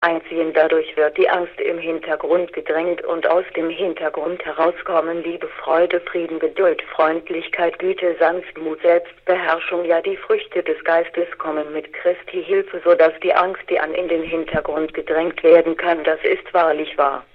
einziehen. Dadurch wird die Angst im Hintergrund gedrängt und aus dem Hintergrund herauskommen Liebe, Freude, Frieden, Geduld, Freundlichkeit, Güte, Sanftmut, Selbstbeherrschung. Ja, die Früchte des Geistes kommen mit Christi Hilfe, so dass die Angst, die in den Hintergrund gedrängt werden kann, das ist wahrlich wahr.